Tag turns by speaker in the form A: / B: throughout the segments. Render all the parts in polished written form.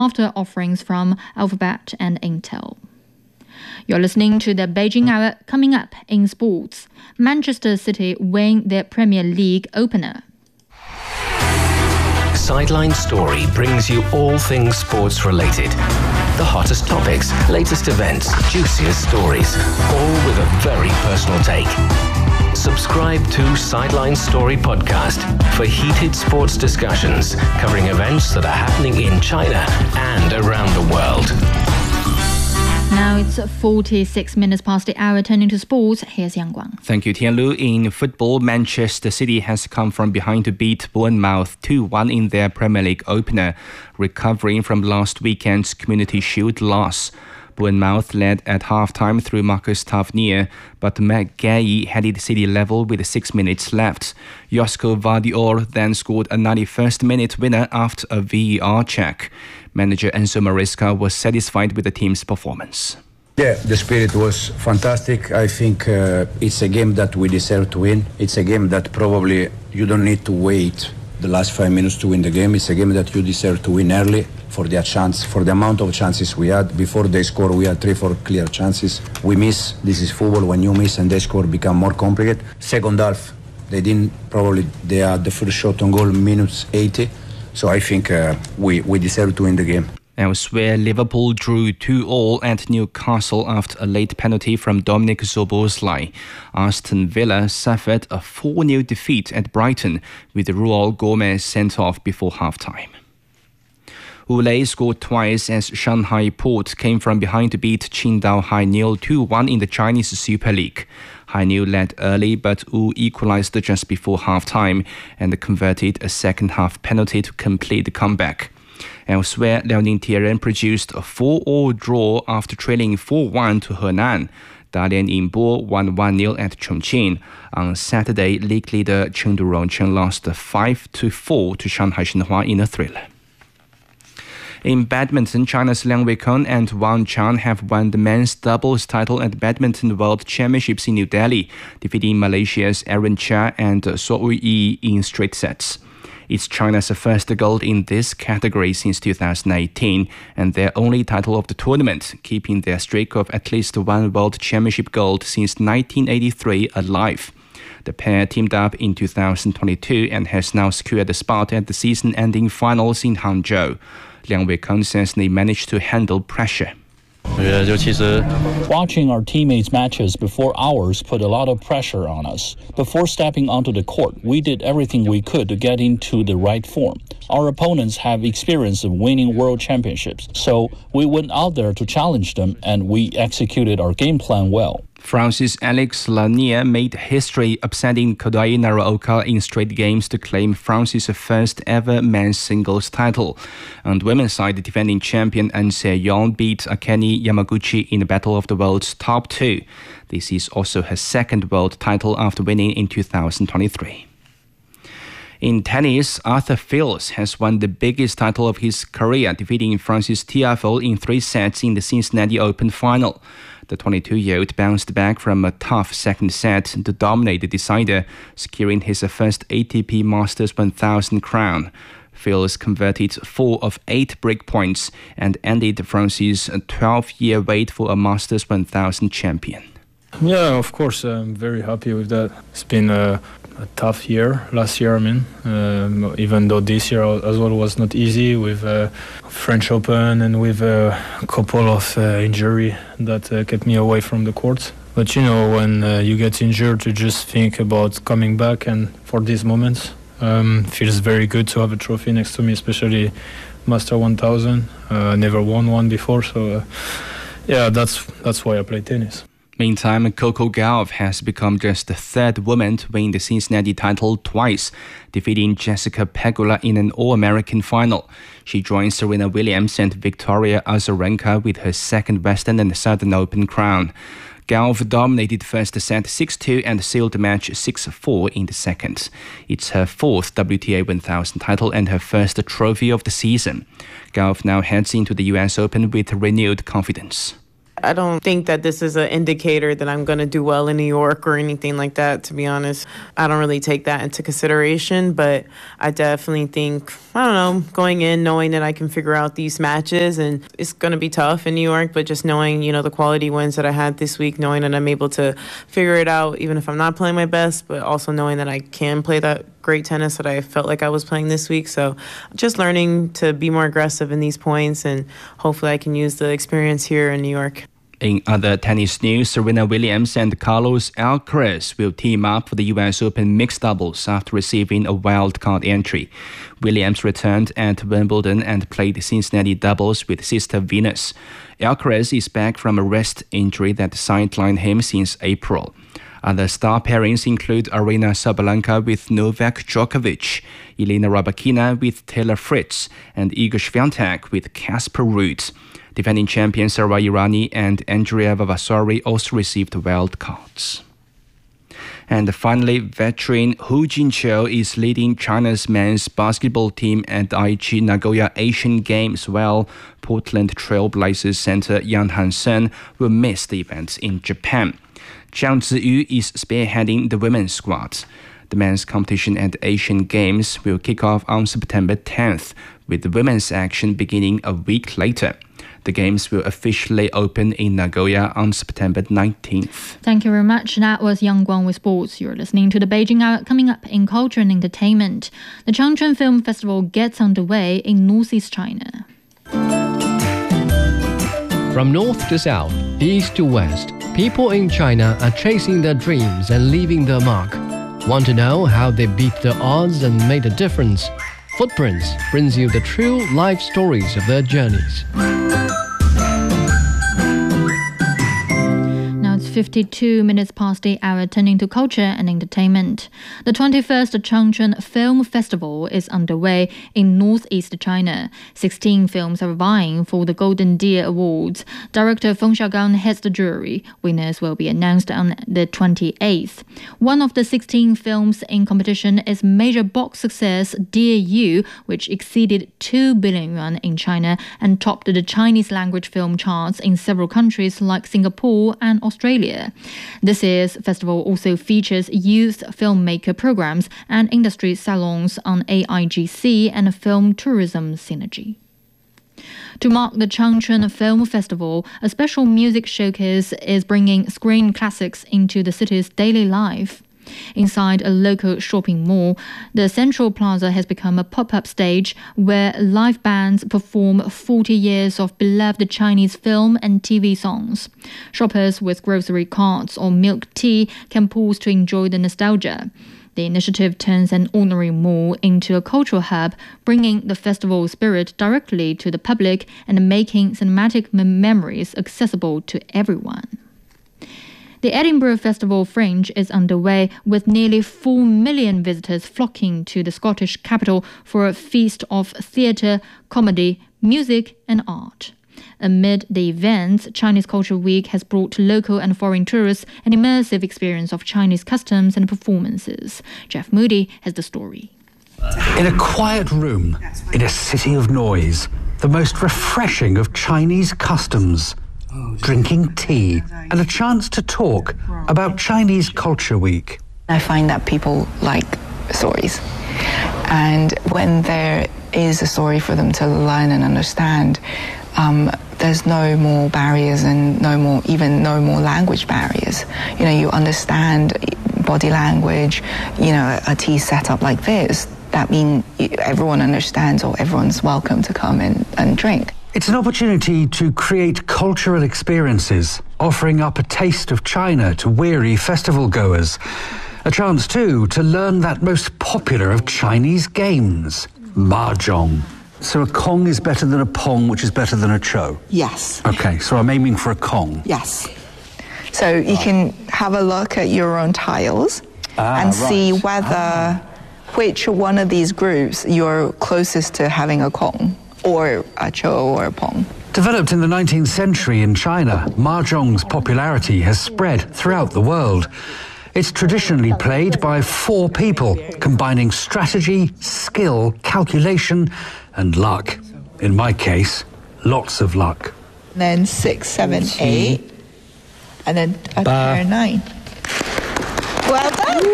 A: after offerings from Alphabet and Intel. You're listening to the Beijing Hour. Coming up in sports, Manchester City win their Premier League opener.
B: Sideline Story brings you all things sports related. The hottest topics, latest events, juiciest stories, all with a very personal take. Subscribe to Sideline Story podcast for heated sports discussions covering events that are happening in China and around the world.
A: Now it's 46 minutes past the hour. Turning to sports, here's Yang Guang.
C: Thank you, Tianlu. In football, Manchester City has come from behind to beat Bournemouth 2-1 in their Premier League opener, recovering from last weekend's Community Shield loss. Bournemouth led at half-time through Marcus Tavernier, but Matt Gay headed City level with 6 minutes left. Josko Vardiol then scored a 91st-minute winner after a VAR check. Manager Enzo Maresca was satisfied with the team's performance.
D: Yeah, the spirit was fantastic. I think it's a game that we deserve to win. It's a game that probably you don't need to wait the last 5 minutes to win the game. It's a game that you deserve to win early for their chance, for the amount of chances we had. Before they score, we had 3-4 clear chances. We miss. This is football. When you miss and they score, become more complicated. Second half, they had the first shot on goal minutes 80. So I think we deserve to win the game.
C: Elsewhere, Liverpool drew 2-2 at Newcastle after a late penalty from Dominic Szoboszlai. Aston Villa suffered a 4-0 defeat at Brighton with Raul Gomez sent off before half-time. Ule scored twice as Shanghai Port came from behind to beat Qingdao Hainiu 2-1 in the Chinese Super League. Hainiu led early, but Wu equalized just before half-time and converted a second-half penalty to complete the comeback. Elsewhere, Liaoning Tianren produced a 4-4 draw after trailing 4-1 to Henan. Dalian Yinbo won 1-0 at Chongqing. On Saturday, league leader Chengdu Rongchen lost 5-4 to Shanghai Shenhua in a thriller. In badminton, China's Liang Weikeng and Wang Qiang have won the men's doubles title at Badminton World Championships in New Delhi, defeating Malaysia's Aaron Chia and So Yi in straight sets. It's China's first gold in this category since 2018 and their only title of the tournament, keeping their streak of at least one World Championship gold since 1983 alive. The pair teamed up in 2022 and has now secured a spot at the season-ending finals in Hangzhou. Liang Weikeng says they managed to handle pressure.
E: Watching our teammates' matches before ours put a lot of pressure on us. Before stepping onto the court, we did everything we could to get into the right form. Our opponents have experience of winning world championships, so we went out there to challenge them and we executed our game plan well.
C: France's Alex Lanier made history upsetting Kodai Naraoka in straight games to claim France's first ever men's singles title. On the women's side, defending champion An Se-yong beat Akane Yamaguchi in the Battle of the World's top two. This is also her second world title after winning in 2023. In tennis, Arthur Fils has won the biggest title of his career, defeating Francis Tiafoe in 3 sets in the Cincinnati Open final. The 22-year-old bounced back from a tough second set to dominate the decider, securing his first ATP Masters 1000 crown. Fils converted 4 of 8 break points and ended France's 12-year wait for a Masters 1000 champion.
F: Yeah, of course, I'm very happy with that. It's been a tough year, last year, even though this year as well was not easy with French Open and with a couple of injury that kept me away from the courts. But when you get injured, you just think about coming back, and for these moments, feels very good to have a trophy next to me, especially Master 1000. Never won one before, so that's why I play tennis.
C: Meantime, Coco Gauff has become just the third woman to win the Cincinnati title twice, defeating Jessica Pegula in an All-American final. She joins Serena Williams and Victoria Azarenka with her second Western and Southern Open crown. Gauff dominated the first set 6-2 and sealed the match 6-4 in the second. It's her fourth WTA 1000 title and her first trophy of the season. Gauff now heads into the US Open with renewed confidence.
G: I don't think that this is an indicator that I'm going to do well in New York or anything like that, to be honest. I don't really take that into consideration, but I definitely think, I don't know, going in knowing that I can figure out these matches, and it's going to be tough in New York, but just knowing, the quality wins that I had this week, knowing that I'm able to figure it out even if I'm not playing my best, but also knowing that I can play that great tennis that I felt like I was playing this week. So just learning to be more aggressive in these points, and hopefully I can use the experience here in New York.
C: In other tennis news, Serena Williams and Carlos Alcaraz will team up for the US Open mixed doubles after receiving a wildcard entry. Williams returned at Wimbledon and played Cincinnati doubles with sister Venus. Alcaraz is back from a wrist injury that sidelined him since April. Other star pairings include Aryna Sabalenka with Novak Djokovic, Elena Rybakina with Taylor Fritz, and Iga Swiatek with Casper Ruud. Defending champions Sara Errani and Andrea Vavasori also received wild cards. And finally, veteran Hu Jintao is leading China's men's basketball team at the Aichi Nagoya Asian Games, while Portland Trailblazers center Yang Han-sen will miss the event in Japan. Zhang Ziyu is spearheading the women's squad. The men's competition at the Asian Games will kick off on September 10th, with the women's action beginning a week later. The Games will officially open in Nagoya on September 19th.
A: Thank you very much. That was Yang Guang with sports. You're listening to the Beijing Hour. Coming up in culture and entertainment, the Changchun Film Festival gets underway in northeast China.
H: From north to south, east to west, people in China are chasing their dreams and leaving their mark. Want to know how they beat the odds and made a difference? Footprints brings you the true life stories of their journeys.
A: Now it's 52 minutes past the hour, turning to culture and entertainment. The 21st Changchun Film Festival is underway in northeast China. 16 films are vying for the Golden Deer Awards. Director Feng Xiaogang heads the jury. Winners will be announced on the 28th. One of the 16 films in competition is major box success Dear You, which exceeded 2 billion yuan in China and topped the Chinese language film charts in several countries like Singapore and Australia. This year's festival also features youth filmmaker programs and industry salons on AIGC and film tourism synergy. To mark the Changchun Film Festival, a special music showcase is bringing screen classics into the city's daily life. Inside a local shopping mall, the Central Plaza has become a pop-up stage where live bands perform 40 years of beloved Chinese film and TV songs. Shoppers with grocery carts or milk tea can pause to enjoy the nostalgia. The initiative turns an ordinary mall into a cultural hub, bringing the festival spirit directly to the public and making cinematic memories accessible to everyone. The Edinburgh Festival Fringe is underway, with nearly 4 million visitors flocking to the Scottish capital for a feast of theatre, comedy, music and art. Amid the events, Chinese Culture Week has brought local and foreign tourists an immersive experience of Chinese customs and performances. Jeff Moody has the story.
I: In a quiet room, in a city of noise, the most refreshing of Chinese customs. Drinking tea and a chance to talk about Chinese Culture Week.
J: I find that people like stories, and when there is a story for them to learn and understand, there's no more barriers and no more language barriers. You understand body language, a tea setup like this, that means everyone understands or everyone's welcome to come and drink.
I: It's an opportunity to create cultural experiences, offering up a taste of China to weary festival goers. A chance, too, to learn that most popular of Chinese games, Mahjong. So a Kong is better than a Pong, which is better than a Cho?
J: Yes.
I: Okay, so I'm aiming for a Kong.
J: Yes. So you can have a look at your own tiles and see whether which one of these groups you're closest to having a Kong, or a Cho or a Pong.
I: Developed in the 19th century in China, Mahjong's popularity has spread throughout the world. It's traditionally played by 4 people, combining strategy, skill, calculation, and luck. In my case, lots of luck.
J: then 6, 7, 8, and then a pair 9. Well done!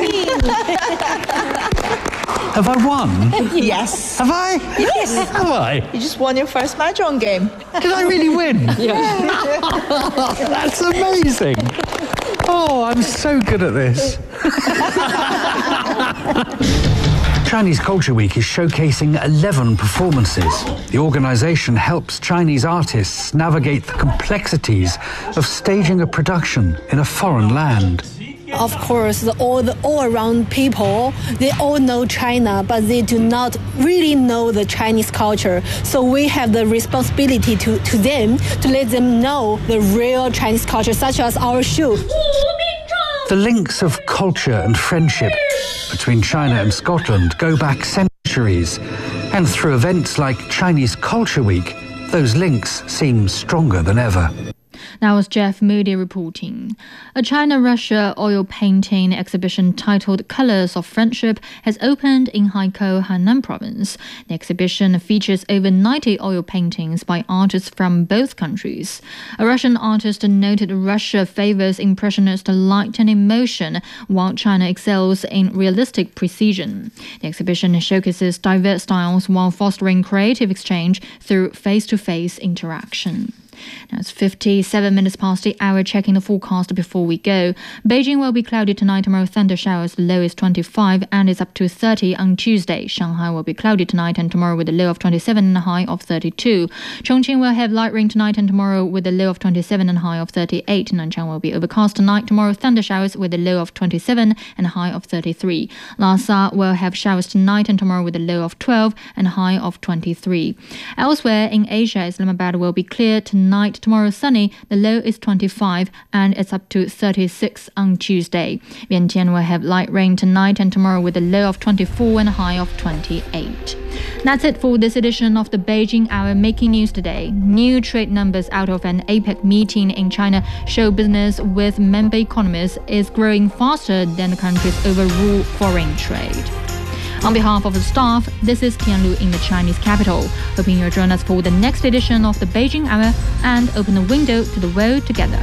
I: Have I won?
J: Yes.
I: Have I?
J: Yes.
I: Have I?
J: You just won your first Mahjong game.
I: Did I really win?
J: Yeah.
I: That's amazing. Oh, I'm so good at this. Chinese Culture Week is showcasing 11 performances. The organisation helps Chinese artists navigate the complexities of staging a production in a foreign land.
K: Of course, all around people, they all know China, but they do not really know the Chinese culture. So we have the responsibility to them to let them know the real Chinese culture, such as our shoe.
I: The links of culture and friendship between China and Scotland go back centuries, and through events like Chinese Culture Week, those links seem stronger than ever.
A: That was Jeff Moody reporting. A China-Russia oil painting exhibition titled Colors of Friendship has opened in Haikou, Hainan province. The exhibition features over 90 oil paintings by artists from both countries. A Russian artist noted Russia favors impressionist light and emotion, while China excels in realistic precision. The exhibition showcases diverse styles while fostering creative exchange through face-to-face interaction. Now it's 57 minutes past the hour. Checking the forecast before we go. Beijing will be cloudy tonight, tomorrow thunder showers, the low is 25 and it's up to 30 on Tuesday. Shanghai will be cloudy tonight and tomorrow with a low of 27 and a high of 32. Chongqing will have light rain tonight and tomorrow with a low of 27 and a high of 38. Nanchang will be overcast tonight, tomorrow thunder showers with a low of 27 and a high of 33. Lhasa will have showers tonight and tomorrow with a low of 12 and a high of 23. Elsewhere in Asia, Islamabad will be clear tonight, tomorrow sunny, the low is 25 and it's up to 36 on Tuesday. Vientiane will have light rain tonight and tomorrow with a low of 24 and a high of 28. That's it for this edition of the Beijing Hour. Making news today. New trade numbers out of an APEC meeting in China show business with member economies is growing faster than the country's overall foreign trade. On behalf of the staff, this is Tianlu in the Chinese capital. Hoping you'll join us for the next edition of the Beijing Hour and open the window to the world together.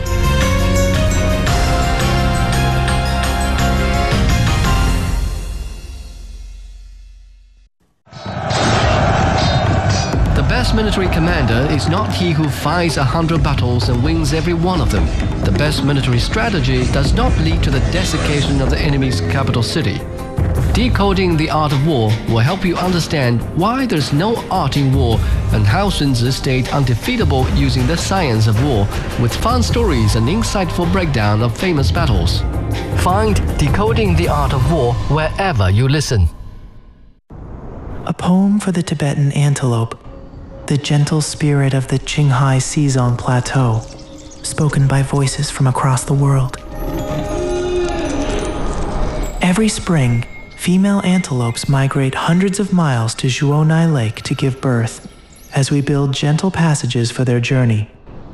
H: The best military commander is not he who fights 100 battles and wins every one of them. The best military strategy does not lead to the desiccation of the enemy's capital city. Decoding the Art of War will help you understand why there's no art in war and how Sun Tzu stayed undefeatable using the science of war, with fun stories and insightful breakdown of famous battles. Find Decoding the Art of War wherever you listen.
L: A poem for the Tibetan antelope, the gentle spirit of the Qinghai Xizang Plateau, spoken by voices from across the world. Every spring, female antelopes migrate hundreds of miles to Zhuonai Lake to give birth, as we build gentle passages for their journey.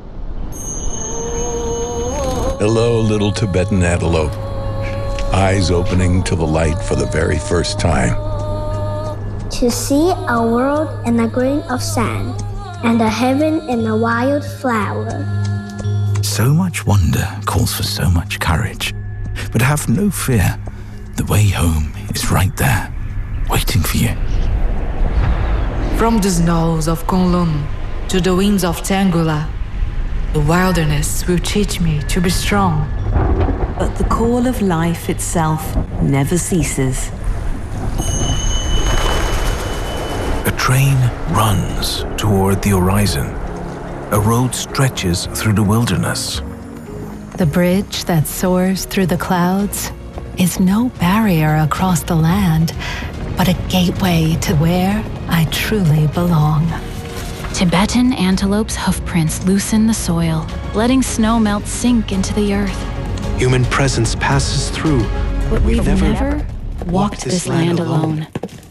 M: Hello, little Tibetan antelope. Eyes opening to the light for the very first time.
N: To see a world in a grain of sand, and a heaven in a wild flower.
O: So much wonder calls for so much courage. But have no fear. The way home is right there, waiting for you.
P: From the snows of Kunlun to the winds of Tangula, the wilderness will teach me to be strong.
Q: But the call of life itself never ceases.
O: A train runs toward the horizon. A road stretches through the wilderness.
R: The bridge that soars through the clouds is no barrier across the land, but a gateway to where I truly belong.
S: Tibetan antelope's hoofprints loosen the soil, letting snow melt sink into the earth.
T: Human presence passes through,
S: but we've never walked this land alone.